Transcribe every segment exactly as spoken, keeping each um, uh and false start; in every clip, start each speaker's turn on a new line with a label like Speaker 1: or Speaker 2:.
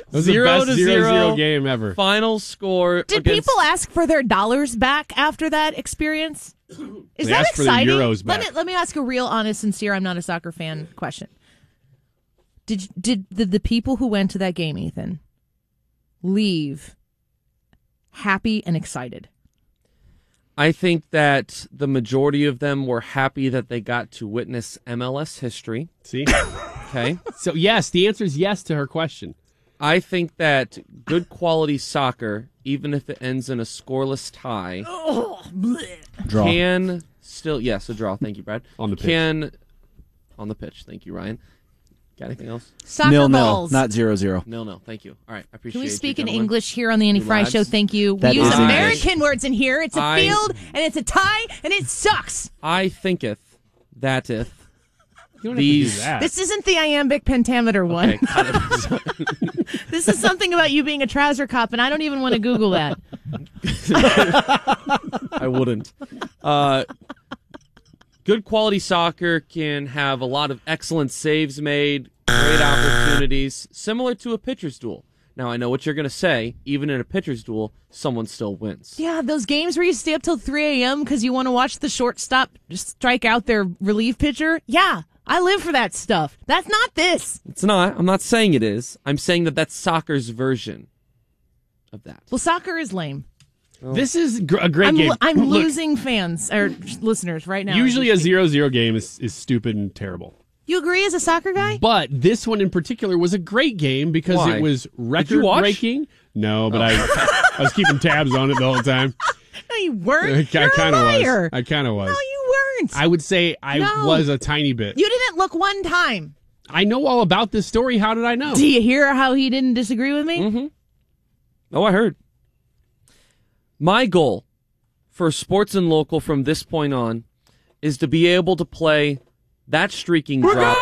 Speaker 1: It was
Speaker 2: zero
Speaker 1: the best
Speaker 2: to
Speaker 1: zero,
Speaker 2: zero,
Speaker 1: zero game ever.
Speaker 2: Final score.
Speaker 3: Did
Speaker 2: against...
Speaker 3: people ask for their dollars back after that experience? Is
Speaker 1: They
Speaker 3: that
Speaker 1: asked for their
Speaker 3: exciting?
Speaker 1: euros
Speaker 3: Let
Speaker 1: back.
Speaker 3: me let me ask a real, honest, sincere. I'm not a soccer fan. Question: Did did the, the people who went to that game, Ethan, leave happy and excited?
Speaker 2: I think that the majority of them were happy that they got to witness M L S history.
Speaker 1: See?
Speaker 2: Okay.
Speaker 1: So, yes, the answer is yes to her question.
Speaker 2: I think that good quality soccer, even if it ends in a scoreless tie,
Speaker 4: Draw.
Speaker 2: can still, yes, a draw. Thank you, Brad.
Speaker 1: On the pitch.
Speaker 2: Can, on the pitch. Thank you, Ryan. Got anything else?
Speaker 3: Soccer
Speaker 4: Nil nil,
Speaker 3: balls.
Speaker 4: not zero zero.
Speaker 2: No, no. Thank you. All right. I appreciate
Speaker 3: Can we
Speaker 2: you,
Speaker 3: speak in
Speaker 2: gentlemen.
Speaker 3: English here on the Annie
Speaker 2: You
Speaker 3: Fry
Speaker 2: lads.
Speaker 3: Show? Thank you.
Speaker 4: That
Speaker 3: we use
Speaker 4: is
Speaker 3: American
Speaker 4: English.
Speaker 3: words in here. It's a
Speaker 2: I-
Speaker 3: field, and it's a tie, and it sucks.
Speaker 2: I thinketh that if
Speaker 1: You don't
Speaker 2: these.
Speaker 1: have to do
Speaker 3: This isn't the iambic pentameter one.
Speaker 2: Okay, got it.
Speaker 3: This is something about you being a trouser cop, and I don't even want to Google that.
Speaker 2: I wouldn't. Uh, good quality soccer can have a lot of excellent saves made, great opportunities, similar to a pitcher's duel. Now, I know what you're going to say. Even in a pitcher's duel, someone still wins.
Speaker 3: Yeah, those games where you stay up till three a.m. because you want to watch the shortstop strike out their relief pitcher. Yeah, I live for that stuff. That's not this.
Speaker 2: It's not. I'm not saying it is. I'm saying that that's soccer's version of that.
Speaker 3: Well, soccer is lame.
Speaker 1: that. This is gr- a great
Speaker 3: I'm,
Speaker 1: game.
Speaker 3: lo- I'm
Speaker 1: Look,
Speaker 3: losing fans or listeners right now.
Speaker 1: Usually a zero zero game is, is stupid and terrible.
Speaker 3: You agree as a soccer guy?
Speaker 1: But this one in particular was a great game because
Speaker 2: Why?
Speaker 1: it was
Speaker 2: you watch? Oh.
Speaker 1: record-breaking. No, but I I was keeping tabs on it the whole time.
Speaker 3: No, you weren't.
Speaker 1: I
Speaker 3: You're a
Speaker 1: kind of was.
Speaker 3: liar.
Speaker 1: I kind of was.
Speaker 3: No, you weren't.
Speaker 1: I would say I
Speaker 3: No.
Speaker 1: was a tiny bit.
Speaker 3: You didn't look one time.
Speaker 1: I know all about this story. How did I know?
Speaker 3: Do you hear how he didn't disagree with me?
Speaker 2: Mm-hmm. Oh, I heard. My goal for Sports and Local from this point on is to be able to play that streaking drop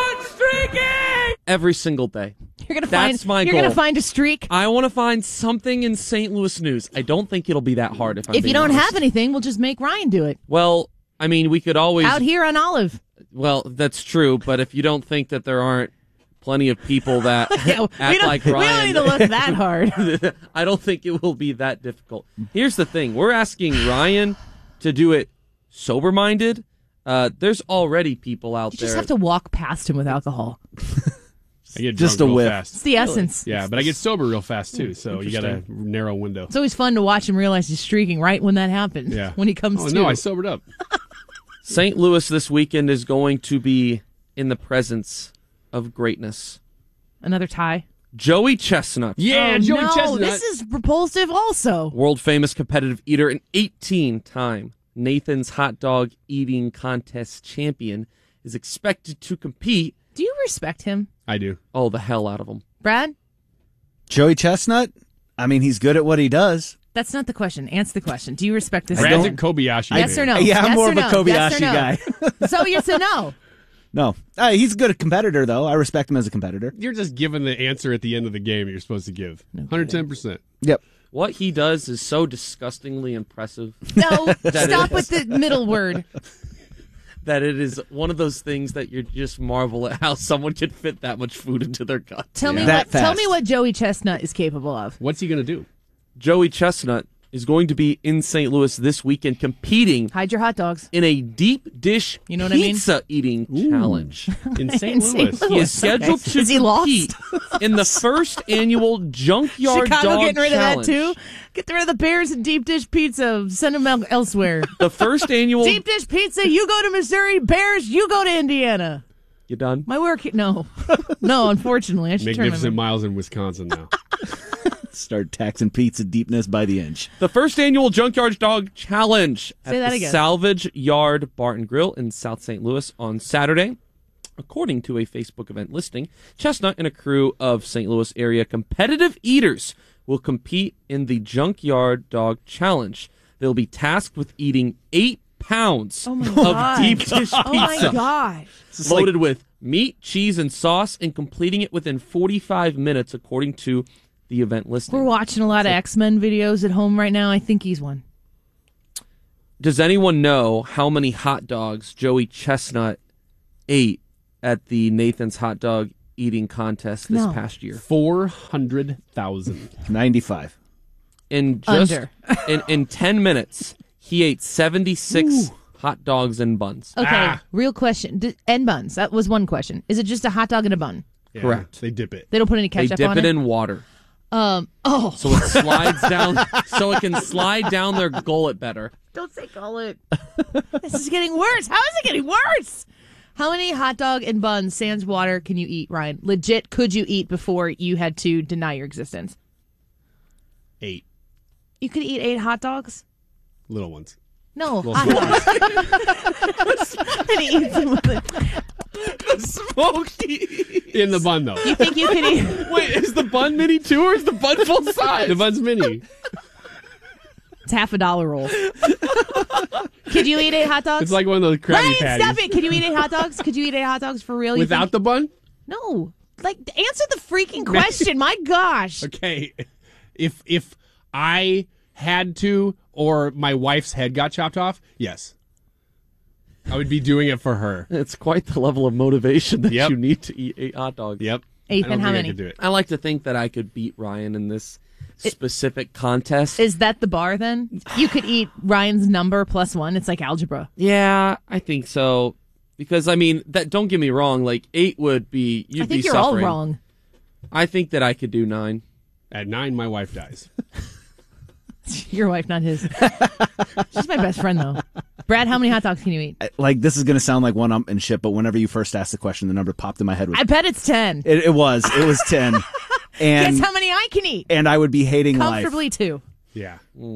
Speaker 2: every single day.
Speaker 3: You're gonna
Speaker 2: That's
Speaker 3: find.
Speaker 2: my
Speaker 3: you're
Speaker 2: goal.
Speaker 3: gonna find a streak.
Speaker 2: I want to find something in Saint Louis news. I don't think it'll be that hard if I'm
Speaker 3: If you
Speaker 2: being
Speaker 3: don't
Speaker 2: honest.
Speaker 3: have anything, we'll just make Ryan do it
Speaker 2: Well, I mean, we could always.
Speaker 3: out here on Olive.
Speaker 2: Well, that's true, but if you don't think that there aren't plenty of people that
Speaker 3: Yeah,
Speaker 2: act
Speaker 3: we don't,
Speaker 2: like
Speaker 3: we don't
Speaker 2: Ryan,
Speaker 3: need to look that hard.
Speaker 2: I don't think it will be that difficult. Here's the thing: we're asking Ryan to do it sober-minded. Uh, there's already people out
Speaker 3: You
Speaker 2: there.
Speaker 3: just have to walk past him with alcohol.
Speaker 1: I get
Speaker 4: Just
Speaker 1: drunk
Speaker 4: a
Speaker 1: real
Speaker 4: whiff.
Speaker 1: fast.
Speaker 3: It's the essence.
Speaker 1: Yeah, but I get sober real fast too, so you got a narrow window.
Speaker 3: It's always fun to watch him realize he's streaking right when that happens.
Speaker 1: Yeah.
Speaker 3: When he comes
Speaker 1: Oh
Speaker 3: to.
Speaker 1: no, I sobered up.
Speaker 2: Saint Louis this weekend is going to be in the presence of greatness.
Speaker 3: Another tie.
Speaker 2: Joey Chestnut,
Speaker 1: Yeah,
Speaker 3: oh,
Speaker 1: Joey
Speaker 3: no,
Speaker 1: Chestnut.
Speaker 3: this is repulsive also.
Speaker 2: world famous competitive eater and eighteen-time Nathan's Hot Dog Eating Contest champion, is expected to compete.
Speaker 3: Do you respect him,
Speaker 1: I do.
Speaker 2: Oh, the hell out of him.
Speaker 3: Brad?
Speaker 4: Joey Chestnut? I mean, he's good at what he does.
Speaker 3: That's not the question. Answer the question. Do you respect this
Speaker 1: Brad's
Speaker 3: man?
Speaker 1: a Kobayashi.
Speaker 3: Yes
Speaker 1: fan.
Speaker 3: or no?
Speaker 4: Yeah, I'm
Speaker 3: Yes
Speaker 4: more
Speaker 3: or
Speaker 4: of a
Speaker 3: no? Yes or
Speaker 4: Kobayashi
Speaker 3: no?
Speaker 4: guy.
Speaker 3: So yes or no?
Speaker 4: No. Uh, he's a good competitor, though. I respect him as a competitor.
Speaker 1: You're just giving the answer at the end of the game you're supposed to give. one hundred ten percent.
Speaker 4: Yep.
Speaker 2: What he does is so disgustingly impressive
Speaker 3: No.
Speaker 2: That
Speaker 3: Stop
Speaker 2: is-
Speaker 3: with the middle word.
Speaker 2: that it is one of those things that you just marvel at how someone could fit that much food into their gut.
Speaker 3: Tell me
Speaker 4: That
Speaker 3: what. Tell
Speaker 4: fast.
Speaker 3: me what Joey Chestnut is capable of.
Speaker 1: What's he going to do?
Speaker 2: Joey Chestnut is going to be in Saint Louis this weekend competing
Speaker 3: Hide your hot dogs.
Speaker 2: in a deep dish
Speaker 3: You know what I mean?
Speaker 2: pizza eating challenge.
Speaker 1: In Saint
Speaker 3: In Saint
Speaker 1: Louis.
Speaker 2: He is scheduled
Speaker 3: Okay.
Speaker 2: to
Speaker 3: Is he
Speaker 2: compete in the first annual Junkyard
Speaker 3: Chicago
Speaker 2: Dog
Speaker 3: getting rid
Speaker 2: Challenge.
Speaker 3: of that too. Get rid of the Bears and deep dish pizza. Send them out elsewhere.
Speaker 2: The first annual.
Speaker 3: Deep dish pizza. You go to Missouri. Bears. You go to Indiana.
Speaker 2: You done?
Speaker 3: My work. No, no. Unfortunately, I should turn
Speaker 1: Magnificent
Speaker 3: my.
Speaker 1: Miles in Wisconsin now.
Speaker 4: Start taxing pizza deepness by the inch.
Speaker 2: The first annual Junkyard Dog Challenge at
Speaker 3: Say that
Speaker 2: the
Speaker 3: again.
Speaker 2: Salvage Yard Bar and Grill in South Saint Louis on Saturday. According to a Facebook event listing, Chestnut and a crew of Saint Louis area competitive eaters will compete in the Junkyard Dog Challenge. They'll be tasked with eating eight pounds
Speaker 3: Oh my
Speaker 2: of
Speaker 3: God.
Speaker 2: deep dish pizza.
Speaker 3: Oh my gosh.
Speaker 2: Loaded with meat, cheese, and sauce, and completing it within forty-five minutes, according to the event listing.
Speaker 3: We're watching a lot of X-Men videos at home right now. I think he's one.
Speaker 2: Does anyone know how many hot dogs Joey Chestnut ate at the Nathan's Hot Dog eating contest this
Speaker 3: No.
Speaker 2: past year?
Speaker 1: Four hundred thousand.
Speaker 4: ninety-five.
Speaker 2: In just
Speaker 3: Under.
Speaker 2: in, in ten minutes, he ate seventy-six hot dogs and buns.
Speaker 3: Okay,
Speaker 1: Ah.
Speaker 3: real question. D- and buns. That was one question. Is it just a hot dog and a bun?
Speaker 1: Yeah,
Speaker 2: Correct.
Speaker 1: They dip it.
Speaker 3: They don't put any
Speaker 2: They
Speaker 3: ketchup
Speaker 2: dip
Speaker 3: on
Speaker 2: it
Speaker 3: it?
Speaker 2: in water
Speaker 3: Um. Oh,
Speaker 2: so it slides down, so it can slide down their gullet better.
Speaker 3: don't say gullet. This is getting worse. How is it getting worse? How many hot dog and buns, sans water, can you eat, Ryan? Legit, could you eat before you had to deny your existence?
Speaker 1: Eight
Speaker 3: You could eat eight hot dogs?
Speaker 1: little ones.
Speaker 3: No,
Speaker 1: Well,
Speaker 3: hot dogs. And he eats them with it.
Speaker 2: Smoky.
Speaker 1: In the bun, though.
Speaker 3: You think you could eat?
Speaker 2: Wait, is the bun mini too, or is the bun full size?
Speaker 1: The bun's mini.
Speaker 3: It's half a dollar roll. Could you eat eight hot dogs?
Speaker 1: It's like one of those Krabby
Speaker 3: Ryan,
Speaker 1: Patties.
Speaker 3: stop it! Could you eat eight hot dogs? Could you eat eight hot dogs for real? You
Speaker 1: Without
Speaker 3: think-
Speaker 1: the bun?
Speaker 3: No. Like, answer the freaking question. My gosh.
Speaker 1: Okay. If if I had to, or my wife's head got chopped off, yes. I would be doing it for her.
Speaker 2: It's quite the level of motivation that
Speaker 1: Yep.
Speaker 2: you need to eat eight hot dogs.
Speaker 1: Yep.
Speaker 3: Eight,
Speaker 1: I don't
Speaker 3: and how
Speaker 1: think I
Speaker 3: many?
Speaker 1: could do it.
Speaker 2: I like to think that I could beat Ryan in this specific contest.
Speaker 3: Is that the bar then? You could eat Ryan's number plus one. It's like algebra.
Speaker 2: Yeah, I think so. Because I mean, that don't get me wrong. Like eight would be you'd
Speaker 3: I think
Speaker 2: be
Speaker 3: you're
Speaker 2: suffering.
Speaker 3: all wrong.
Speaker 2: I think that I could do nine.
Speaker 1: At nine, my wife dies.
Speaker 3: Your wife, not his. She's my best friend, though. Brad, how many hot dogs can you eat?
Speaker 4: Like, this is going to sound like one up and shit, but whenever you first asked the question, the number popped in my head. Was,
Speaker 3: I bet it's ten.
Speaker 4: it, it was. It was ten. And,
Speaker 3: Guess how many I can eat?
Speaker 4: and I would be hating life.
Speaker 3: Comfortably two.
Speaker 1: Yeah.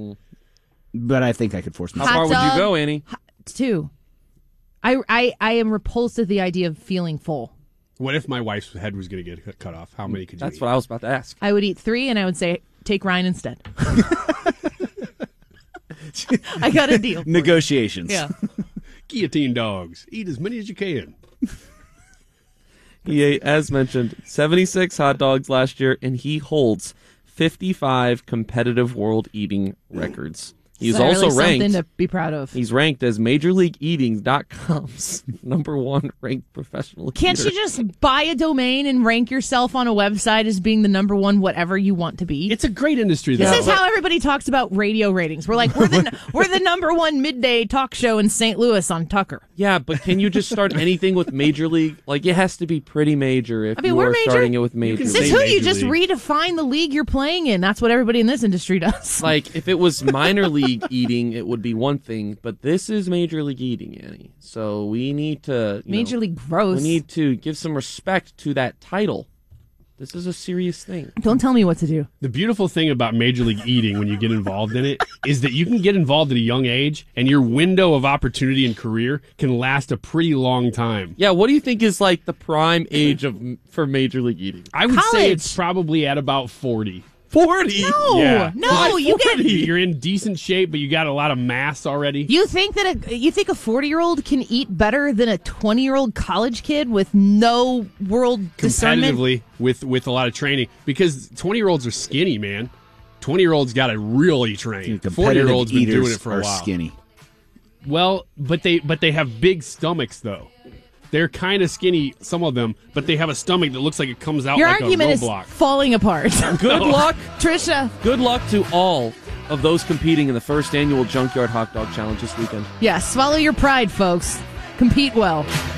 Speaker 4: But I think I could force
Speaker 2: How
Speaker 4: myself.
Speaker 3: Hot
Speaker 2: far would
Speaker 3: dog.
Speaker 2: you go, Annie?
Speaker 3: Two. I, I, I am repulsed at the idea of feeling full.
Speaker 1: What if my wife's head was going to get cut off? How many could you
Speaker 2: That's
Speaker 1: eat?
Speaker 2: what I was about to ask.
Speaker 3: I would eat three, and I would say, take Ryan instead. I got a deal.
Speaker 4: Negotiations.
Speaker 3: Yeah.
Speaker 1: Guillotine dogs. Eat as many as you can.
Speaker 2: He ate, as mentioned, seventy-six hot dogs last year, and he holds fifty-five competitive world eating records. He's
Speaker 3: Certainly
Speaker 2: also ranked.
Speaker 3: something to be proud of.
Speaker 2: He's ranked as Major League Eating dot com's number one ranked professional
Speaker 3: Can't
Speaker 2: eater.
Speaker 3: you just buy a domain and rank yourself on a website as being the number one whatever you want to be?
Speaker 1: It's a great industry, though.
Speaker 3: This is
Speaker 1: but-
Speaker 3: how everybody talks about radio ratings. We're like, we're the we're the number one midday talk show in Saint Louis on Tucker.
Speaker 2: Yeah, but can you just start anything with Major League? Like, it has to be pretty major if
Speaker 3: I mean,
Speaker 2: you
Speaker 3: we're
Speaker 2: are
Speaker 3: major.
Speaker 2: starting it with Major
Speaker 1: can
Speaker 3: This
Speaker 2: League.
Speaker 3: is
Speaker 1: say
Speaker 3: who you
Speaker 1: Major
Speaker 3: just
Speaker 1: League.
Speaker 3: redefine the league you're playing in. That's what everybody in this industry does.
Speaker 2: Like, if it was minor league eating, it would be one thing, but this is Major League Eating, Annie. So we need to... you
Speaker 3: Major
Speaker 2: know,
Speaker 3: League gross.
Speaker 2: We need to give some respect to that title. This is a serious thing.
Speaker 3: Don't tell me what to do.
Speaker 1: The beautiful thing about Major League Eating when you get involved in it is that you can get involved at a young age and your window of opportunity and career can last a pretty long time.
Speaker 2: Yeah, what do you think is like the prime age of for Major League Eating?
Speaker 1: I would say
Speaker 3: College.
Speaker 1: it's probably at about forty.
Speaker 2: forty.
Speaker 3: No,
Speaker 1: Yeah.
Speaker 3: no,
Speaker 1: Why
Speaker 3: you get.
Speaker 1: You're in decent shape, but you got a lot of mass already.
Speaker 3: You think that a you think a forty year old can eat better than a twenty year old college kid with no world discernment?
Speaker 1: Competitively with, with a lot of training because twenty year olds are skinny, man. twenty year olds got to really train.
Speaker 4: Dude,
Speaker 1: forty year
Speaker 4: competitive
Speaker 1: olds been
Speaker 4: eaters
Speaker 1: doing it for a
Speaker 4: are
Speaker 1: while.
Speaker 4: skinny.
Speaker 1: Well, but they but they have big stomachs though. They're kind of skinny, some of them, but they have a stomach that looks like it comes out
Speaker 3: Your
Speaker 1: like
Speaker 3: argument
Speaker 1: a
Speaker 3: is
Speaker 1: roadblock.
Speaker 3: falling apart.
Speaker 2: Good luck.
Speaker 3: Trisha,
Speaker 2: Good luck to all of those competing in the first annual Junkyard Hot Dog Challenge this weekend.
Speaker 3: yeah, swallow your pride, folks. Compete well.